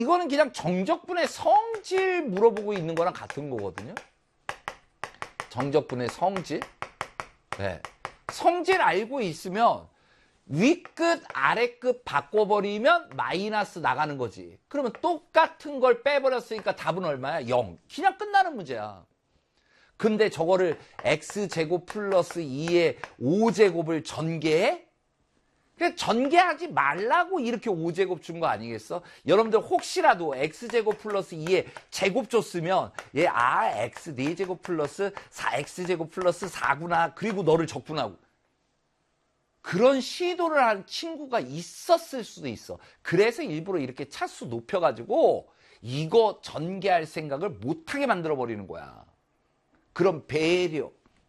이거는 그냥 정적분의 성질 물어보고 있는 거랑 같은 거거든요. 정적분의 성질. 네. 성질 알고 있으면 위끝, 아래끝 바꿔버리면 마이너스 나가는 거지. 그러면 똑같은 걸 빼버렸으니까 답은 얼마야? 0. 그냥 끝나는 문제야. 근데 저거를 x제곱 플러스 2의 5제곱을 전개해? 그냥 전개하지 말라고 이렇게 5제곱 준 거 아니겠어? 여러분들 혹시라도 x제곱 플러스 2의 제곱 줬으면 x 4제곱 플러스 4x제곱 플러스 4구나. 그리고 너를 적분하고. 그런 시도를 한 친구가 있었을 수도 있어. 그래서 일부러 이렇게 차수 높여가지고 이거 전개할 생각을 못하게 만들어버리는 거야. 그런 배려.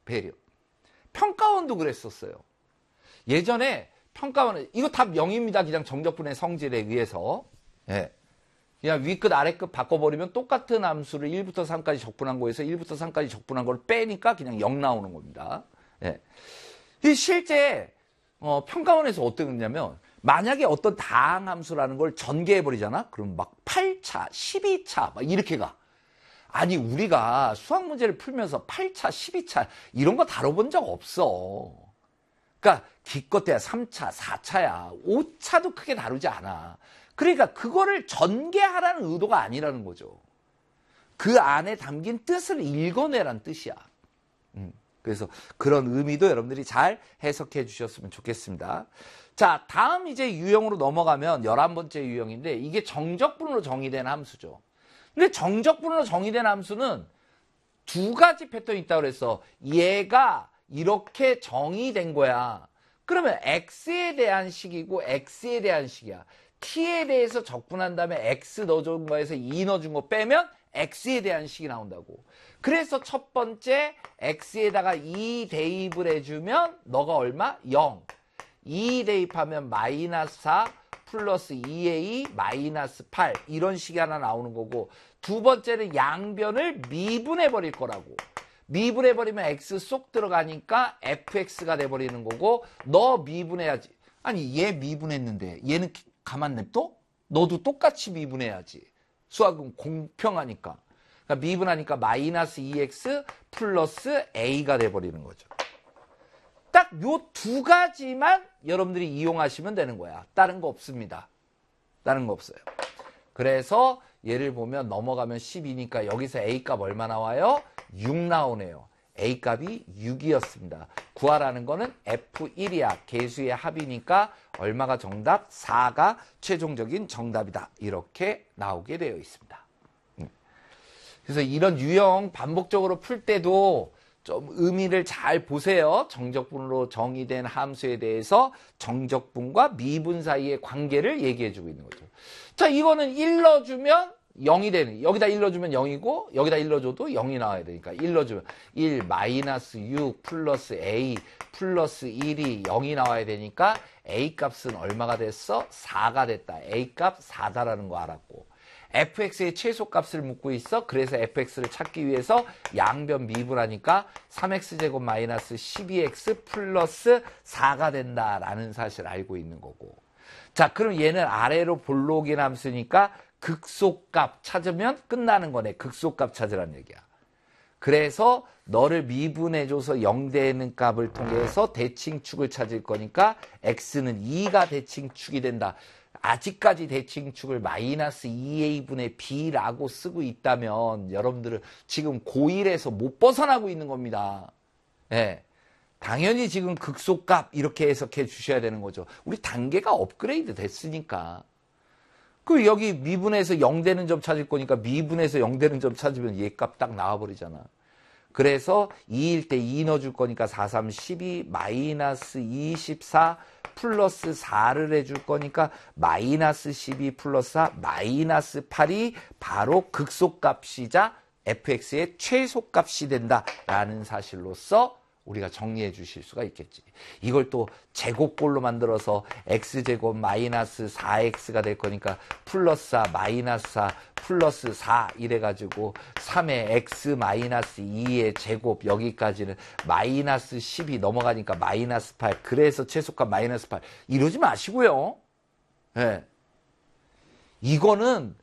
평가원도 그랬었어요. 예전에 평가원은 이거 답 0입니다. 그냥 정적분의 성질에 의해서. 예. 그냥 위끝 아래끝 바꿔버리면 똑같은 함수를 1부터 3까지 적분한 거에서 1부터 3까지 적분한 걸 빼니까 그냥 0 나오는 겁니다. 예. 이 실제 평가원에서 어떻게 했냐면 만약에 어떤 다항함수라는 걸 전개해버리잖아? 그럼 막 8차, 12차 막 이렇게 가. 아니 우리가 수학 문제를 풀면서 8차, 12차 이런 거 다뤄본 적 없어. 그러니까 기껏해야 3차, 4차야. 5차도 크게 다루지 않아. 그러니까 그거를 전개하라는 의도가 아니라는 거죠. 그 안에 담긴 뜻을 읽어내라는 뜻이야. 그래서 그런 의미도 여러분들이 잘 해석해 주셨으면 좋겠습니다. 자, 다음 이제 유형으로 넘어가면 11번째 유형인데 이게 정적분으로 정의된 함수죠. 근데 정적분으로 정의된 함수는 두 가지 패턴이 있다고 그랬어. 얘가 이렇게 정의된 거야. 그러면 x에 대한 식이고 x에 대한 식이야. t에 대해서 적분한 다음에 x 넣어준 거에서 2 넣어준 거 빼면 x에 대한 식이 나온다고. 그래서 첫 번째 x에다가 2 대입을 해주면 너가 얼마? 0. 2 대입하면 마이너스 4 플러스 2a 마이너스 8 이런 식이 하나 나오는 거고, 두 번째는 양변을 미분해버릴 거라고. 미분해버리면 x 쏙 들어가니까 fx가 돼버리는 거고, 너 미분해야지. 아니 얘 미분했는데 얘는 가만 냅둬? 너도 똑같이 미분해야지. 수학은 공평하니까. 그러니까 미분하니까 마이너스 2x 플러스 a가 돼버리는 거죠. 딱 요 두 가지만 여러분들이 이용하시면 되는 거야. 다른 거 없습니다. 다른 거 없어요. 그래서 얘를 보면 넘어가면 12니까 여기서 a값 얼마 나와요? 6 나오네요. a값이 6이었습니다. 구하라는 거는 F1이야. 계수의 합이니까 얼마가 정답? 4가 최종적인 정답이다. 이렇게 나오게 되어 있습니다. 그래서 이런 유형 반복적으로 풀 때도 좀 의미를 잘 보세요. 정적분으로 정의된 함수에 대해서 정적분과 미분 사이의 관계를 얘기해주고 있는 거죠. 자, 이거는 1 넣어주면 0이 되는, 여기다 1 넣어주면 0이고 여기다 1 넣어줘도 0이 나와야 되니까 1 넣어주면 1 마이너스 6 플러스 a 플러스 1이 0이 나와야 되니까 a 값은 얼마가 됐어? 4가 됐다. a 값 4다라는 거 알았고, fx의 최소값을 묻고 있어. 그래서 fx를 찾기 위해서 양변 미분하니까 3x제곱 마이너스 12x 플러스 4가 된다라는 사실을 알고 있는 거고. 자, 그럼 얘는 아래로 볼록인 함수니까 극소값 찾으면 끝나는 거네. 극소값 찾으라는 얘기야. 그래서 너를 미분해줘서 0 되는 값을 통해서 대칭축을 찾을 거니까 x는 2가 대칭축이 된다. 아직까지 대칭축을 마이너스 2a분의 b라고 쓰고 있다면 여러분들은 지금 고1에서 못 벗어나고 있는 겁니다. 예. 당연히 지금 극소값 이렇게 해석해 주셔야 되는 거죠. 우리 단계가 업그레이드 됐으니까. 그 여기 미분해서 0 되는 점 찾을 거니까 미분해서 0 되는 점 찾으면 얘 값 딱 나와버리잖아. 그래서 2일 때 2 넣어줄 거니까 4, 3, 12 마이너스 24 플러스 4를 해줄 거니까 마이너스 12 플러스 4 마이너스 8이 바로 극소값이자 fx의 최소값이 된다라는 사실로서 우리가 정리해 주실 수가 있겠지. 이걸 또 제곱꼴로 만들어서 x제곱 마이너스 4x가 될 거니까 플러스 4 마이너스 4 플러스 4 이래가지고 3의 x 마이너스 2의 제곱 여기까지는 마이너스 10이 넘어가니까 마이너스 8. 그래서 최소값 마이너스 8. 이러지 마시고요. 네. 이거는